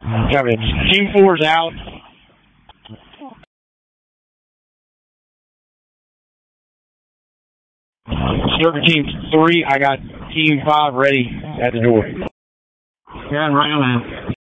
Copy. Team 4's out. Circuit Team 3, I got Team 5 ready at the door. Yeah, right on, man.